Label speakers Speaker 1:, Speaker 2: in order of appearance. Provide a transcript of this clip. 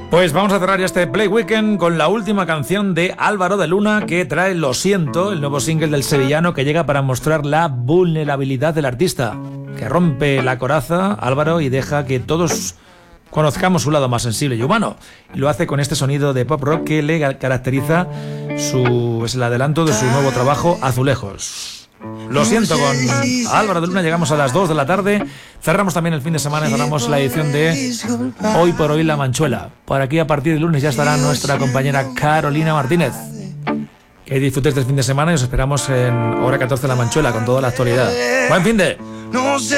Speaker 1: Pues vamos a cerrar ya este Play Weekend con la última canción de Álvaro de Luna, que trae Lo Siento, el nuevo single del sevillano que llega para mostrar la vulnerabilidad del artista, que rompe la coraza, Álvaro, y deja que todos conozcamos su lado más sensible y humano. Y lo hace con este sonido de pop rock que le caracteriza, es el adelanto de su nuevo trabajo, Azulejos. Lo siento, con Álvaro de Luna llegamos a las 2 de la tarde. Cerramos también el fin de semana y cerramos la edición de Hoy por Hoy La Manchuela. Por aquí a partir del lunes ya estará nuestra compañera Carolina Martínez. Que disfrutes del fin de semana y os esperamos en hora 14 La Manchuela con toda la actualidad. ¡Buen fin de!